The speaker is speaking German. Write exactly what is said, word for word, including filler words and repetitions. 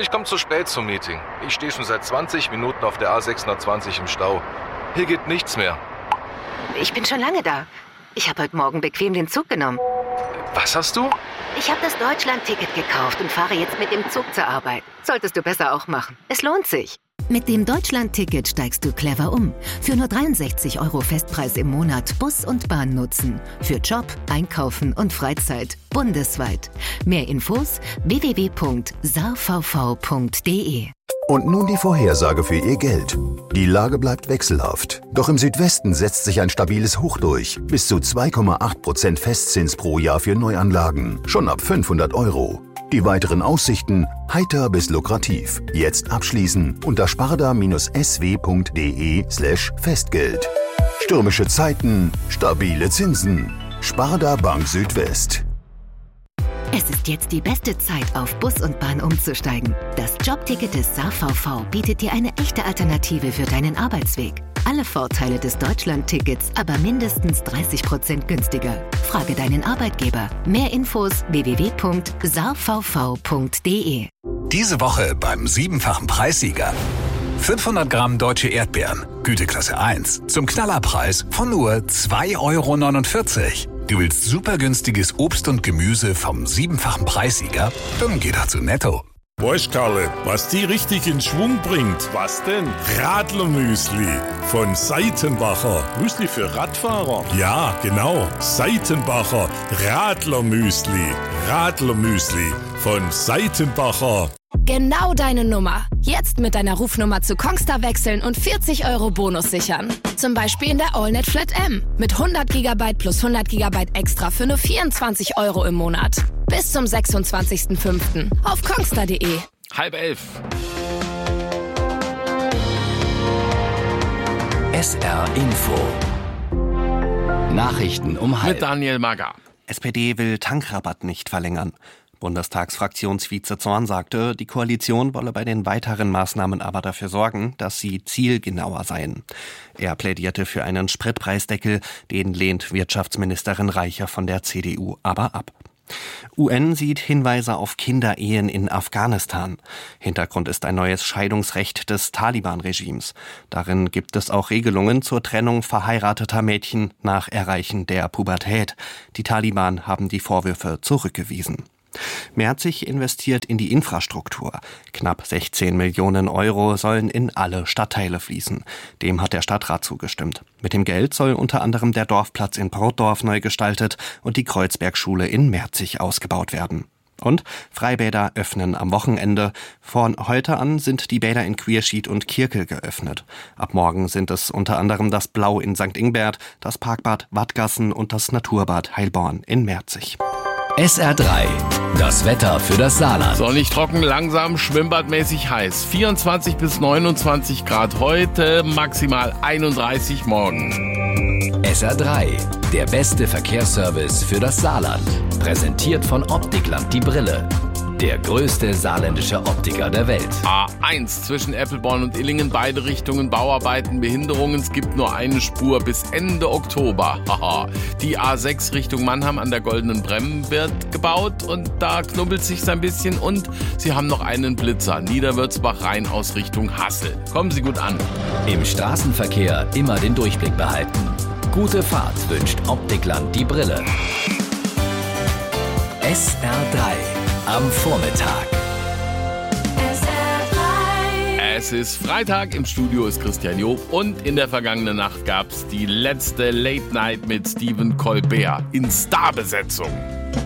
Ich komme zu spät zum Meeting. Ich stehe schon seit zwanzig Minuten auf der A sechshundertzwanzig im Stau. Hier geht nichts mehr. Ich bin schon lange da. Ich habe heute Morgen bequem den Zug genommen. Was hast du? Ich habe das Deutschland-Ticket gekauft und fahre jetzt mit dem Zug zur Arbeit. Solltest du besser auch machen. Es lohnt sich. Mit dem Deutschland-Ticket steigst du clever um. Für nur dreiundsechzig Euro Festpreis im Monat Bus und Bahn nutzen. Für Job, Einkaufen und Freizeit. Bundesweit. Mehr Infos w w w punkt s a v v punkt d e. Und nun die Vorhersage für Ihr Geld. Die Lage bleibt wechselhaft. Doch im Südwesten setzt sich ein stabiles Hoch durch. Bis zu zwei Komma acht Prozent Festzins pro Jahr für Neuanlagen. Schon ab fünfhundert Euro. Die weiteren Aussichten heiter bis lukrativ. Jetzt abschließen unter sparda-sw punkt de slash Festgeld. Stürmische Zeiten, stabile Zinsen. Sparda Bank Südwest. Es ist jetzt die beste Zeit, auf Bus und Bahn umzusteigen. Das Jobticket des S A V V bietet dir eine echte Alternative für deinen Arbeitsweg. Alle Vorteile des Deutschland-Tickets, aber mindestens dreißig Prozent günstiger. Frage deinen Arbeitgeber. Mehr Infos w w w punkt s a v v punkt d e. Diese Woche beim siebenfachen Preissieger. fünfhundert Gramm deutsche Erdbeeren, Güteklasse eins, zum Knallerpreis von nur zwei Euro neunundvierzig. Du willst super günstiges Obst und Gemüse vom siebenfachen Preissieger? Dann geh doch zu Netto. Weißt Karle, was die richtig in Schwung bringt? Was denn? Radlermüsli von Seitenbacher. Müsli für Radfahrer? Ja, genau. Seitenbacher Radlermüsli. Radlermüsli von Seitenbacher. Genau deine Nummer. Jetzt mit deiner Rufnummer zu Kongstar wechseln und vierzig Euro Bonus sichern. Zum Beispiel in der AllNet Flat M. Mit hundert Gigabyte plus hundert Gigabyte extra für nur vierundzwanzig Euro im Monat. Bis zum sechsundzwanzigsten fünften auf kongstar punkt de. Halb elf. S R Info. Nachrichten um halb. Mit Daniel Mager. S P D will Tankrabatt nicht verlängern. Bundestagsfraktionsvize Zorn sagte, die Koalition wolle bei den weiteren Maßnahmen aber dafür sorgen, dass sie zielgenauer seien. Er plädierte für einen Spritpreisdeckel, den lehnt Wirtschaftsministerin Reicher von der C D U aber ab. U N sieht Hinweise auf Kinderehen in Afghanistan. Hintergrund ist ein neues Scheidungsrecht des Taliban-Regimes. Darin gibt es auch Regelungen zur Trennung verheirateter Mädchen nach Erreichen der Pubertät. Die Taliban haben die Vorwürfe zurückgewiesen. Merzig investiert in die Infrastruktur. Knapp sechzehn Millionen Euro sollen in alle Stadtteile fließen. Dem hat der Stadtrat zugestimmt. Mit dem Geld soll unter anderem der Dorfplatz in Portdorf neu gestaltet und die Kreuzbergschule in Merzig ausgebaut werden. Und Freibäder öffnen am Wochenende. Von heute an sind die Bäder in Quierschied und Kirkel geöffnet. Ab morgen sind es unter anderem das Blau in Sankt Ingbert, das Parkbad Wattgassen und das Naturbad Heilborn in Merzig. S R drei. Das Wetter für das Saarland. Sonnig trocken, langsam, schwimmbadmäßig heiß. vierundzwanzig bis neunundzwanzig Grad heute, maximal einunddreißig morgen. S R drei. Der beste Verkehrsservice für das Saarland. Präsentiert von Optikland die Brille. Der größte saarländische Optiker der Welt. A eins zwischen Eppelborn und Illingen, beide Richtungen Bauarbeiten, Behinderungen. Es gibt nur eine Spur bis Ende Oktober. Haha. Die A sechs Richtung Mannheim an der Goldenen Bremm wird gebaut und da knubbelt sich's ein bisschen. Und sie haben noch einen Blitzer. Niederwürzbach rein aus Richtung Hassel. Kommen Sie gut an. Im Straßenverkehr immer den Durchblick behalten. Gute Fahrt wünscht Optikland die Brille. S R drei. Am Vormittag. Es ist Freitag, im Studio ist Christian Job und in der vergangenen Nacht gab es die letzte Late Night mit Stephen Colbert in Starbesetzung.